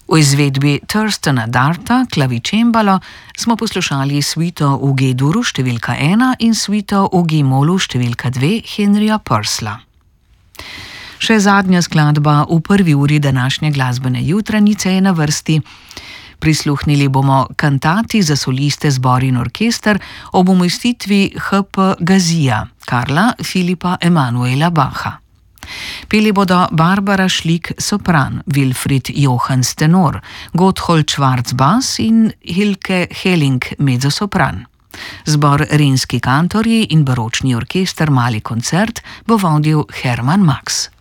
V izvedbi Thurstona Darta, klavicembalo, smo poslušali suito v G-duru številka 1 in suito v G-molu številka 2 Henryja Purcella. Še zadnja skladba v prvi uri današnje glasbene jutranice je na vrsti. Prisluhnili bomo kantati za soliste, zbor in orkester ob umestitvi H.P. Gazija, Karla Filipa Emanuela Bacha. Peli bodo Barbara Schlick sopran, Wilfried Johans tenor, Gotthold Schwarz bas in Hilke Helling mezzosopran. Zbor Rimski kantorji in baročni orkester Mali koncert bo vodil Hermann Max.